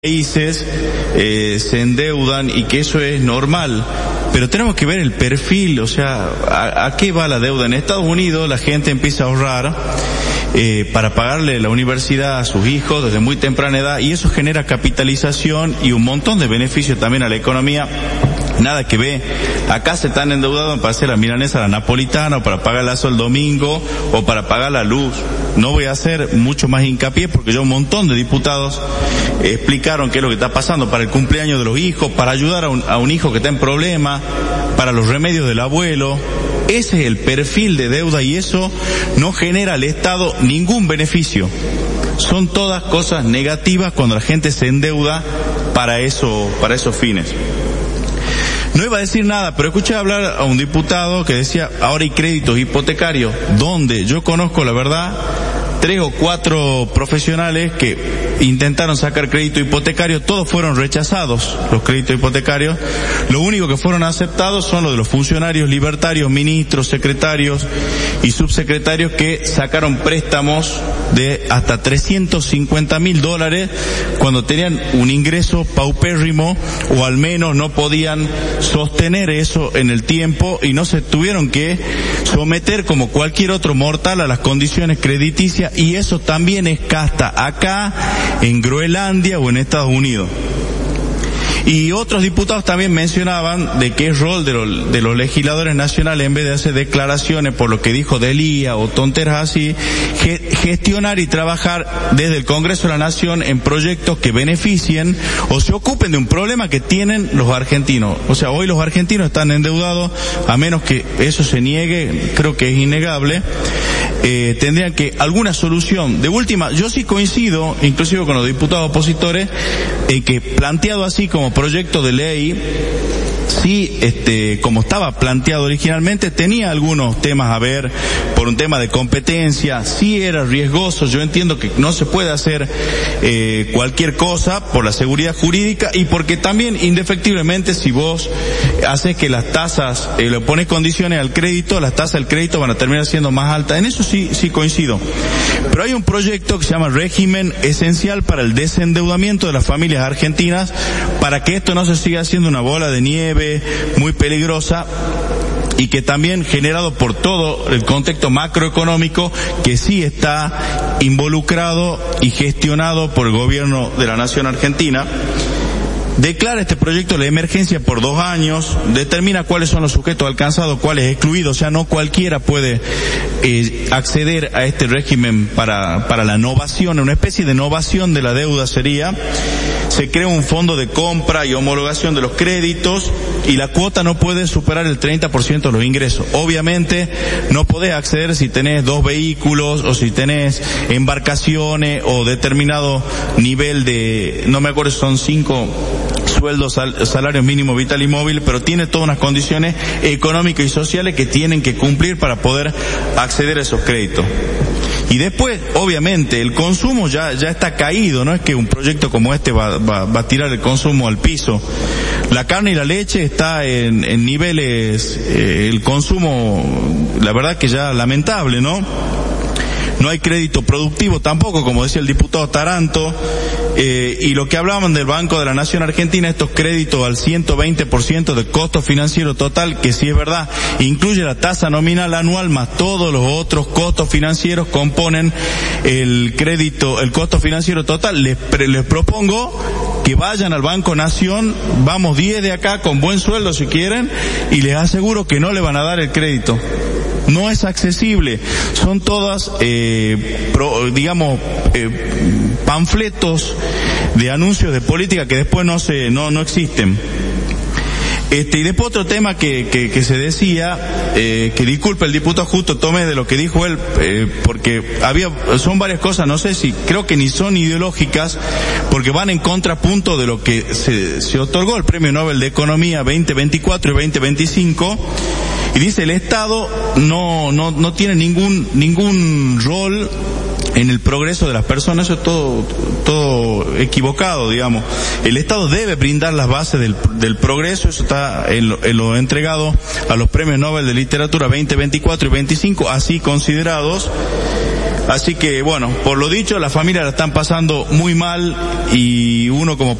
países se endeudan y que eso es normal, pero tenemos que ver el perfil, o sea, ¿a qué va la deuda? En Estados Unidos la gente empieza a ahorrar para pagarle la universidad a sus hijos desde muy temprana edad, y eso genera capitalización y un montón de beneficios también a la economía. Nada que ver, acá se están endeudando para hacer la milanesa a la napolitana, o para pagar el lazo el domingo, o para pagar la luz. No voy a hacer mucho más hincapié porque ya un montón de diputados explicaron qué es lo que está pasando para el cumpleaños de los hijos, para ayudar a un hijo que está en problemas, para los remedios del abuelo. Ese es el perfil de deuda y eso no genera al Estado ningún beneficio. Son todas cosas negativas cuando la gente se endeuda para esos fines. No iba a decir nada, pero escuché hablar a un diputado que decía, ahora hay créditos hipotecarios, donde yo conozco, la verdad, 3 o 4 profesionales que intentaron sacar crédito hipotecario, todos fueron rechazados, los créditos hipotecarios. Lo único que fueron aceptados son los de los funcionarios libertarios, ministros, secretarios y subsecretarios que sacaron préstamos de hasta $350,000 cuando tenían un ingreso paupérrimo, o al menos no podían sostener eso en el tiempo y no se tuvieron que someter como cualquier otro mortal a las condiciones crediticias, y eso también es casta acá, en Groenlandia o en Estados Unidos. Y otros diputados también mencionaban de que es rol de los legisladores nacionales, en vez de hacer declaraciones por lo que dijo Delía o tonteras así, gestionar y trabajar desde el Congreso de la Nación en proyectos que beneficien o se ocupen de un problema que tienen los argentinos. O sea, hoy los argentinos están endeudados, a menos que eso se niegue, creo que es innegable. Tendrían que alguna solución. De última, yo sí coincido, inclusive con los diputados opositores, en que planteado así como proyecto de ley, sí, como estaba planteado originalmente, tenía algunos temas a ver por un tema de competencia, sí era riesgoso. Yo entiendo que no se puede hacer cualquier cosa por la seguridad jurídica y porque también indefectiblemente si vos haces que las tasas, le pones condiciones al crédito, las tasas del crédito van a terminar siendo más altas. En eso sí coincido. Pero hay un proyecto que se llama Régimen Esencial para el Desendeudamiento de las Familias Argentinas, para que esto no se siga haciendo una bola de nieve muy peligrosa, y que también generado por todo el contexto macroeconómico que sí está involucrado y gestionado por el gobierno de la Nación Argentina. Declara este proyecto de emergencia por 2 años, determina cuáles son los sujetos alcanzados, cuáles excluidos, o sea, no cualquiera puede acceder a este régimen para la novación, una especie de novación de la deuda sería. Se crea un fondo de compra y homologación de los créditos y la cuota no puede superar el 30% de los ingresos. Obviamente no podés acceder si tenés 2 vehículos o si tenés embarcaciones o determinado nivel de, no me acuerdo si son 5 sueldos, salario mínimo vital y móvil, pero tiene todas unas condiciones económicas y sociales que tienen que cumplir para poder acceder a esos créditos. Y después, obviamente, el consumo ya está caído, no es que un proyecto como este va a tirar el consumo al piso. La carne y la leche está en niveles, el consumo, la verdad que ya lamentable, ¿no? No hay crédito productivo tampoco, como decía el diputado Taranto, y lo que hablaban del Banco de la Nación Argentina, estos créditos al 120% de costo financiero total, que sí es verdad, incluye la tasa nominal anual más todos los otros costos financieros componen el crédito, el costo financiero total. Les propongo que vayan al Banco Nación, vamos 10 de acá con buen sueldo si quieren, y les aseguro que no le van a dar el crédito. No es accesible, son todas, panfletos de anuncios de política que después no existen. Y después otro tema que se decía, que disculpe el diputado, justo tome de lo que dijo él, porque son varias cosas, no sé si, creo que ni son ideológicas, porque van en contrapunto de lo que se otorgó el Premio Nobel de Economía 2024 y 2025, y dice el Estado no tiene ningún rol en el progreso de las personas. Eso es todo equivocado, digamos. El Estado debe brindar las bases del progreso, eso está en lo entregado a los Premios Nobel de Literatura 2024 y 2025, así considerados. Así que bueno, por lo dicho, las familias la están pasando muy mal y uno como